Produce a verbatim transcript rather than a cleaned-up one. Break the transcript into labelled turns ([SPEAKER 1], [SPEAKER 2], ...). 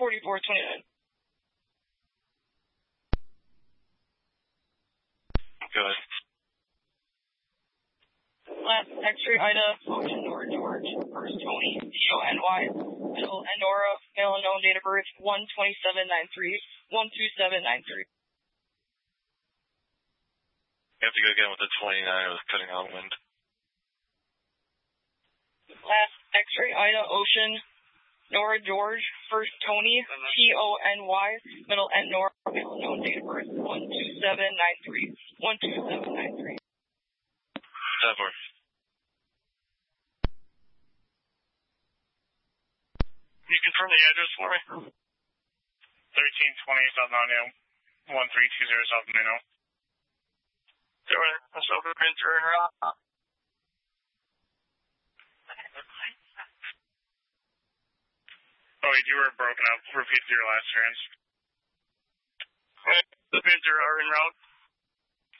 [SPEAKER 1] forty-four twenty-nine.
[SPEAKER 2] Go ahead.
[SPEAKER 1] Last X-ray Ida, Ocean Nora George, first Tony, T O N Y, middle Nora, male unknown, date of birth, one twenty-seven ninety-three, one two seven nine three.
[SPEAKER 2] You have to go again with the twenty-nine, it was cutting out wind.
[SPEAKER 1] Last X-ray Ida, Ocean, Nora George, first Tony, T O N Y, middle N Nora, male unknown, date of birth, one two seven nine three, one two seven nine three.
[SPEAKER 2] ten four.
[SPEAKER 3] Can you confirm the address for me? thirteen twenty South Mountain, one three two zero South Minnow.
[SPEAKER 1] Sure, that's over printer and rock.
[SPEAKER 3] Oh, you were broken up. Repeat your last turns.
[SPEAKER 1] The printer are en route.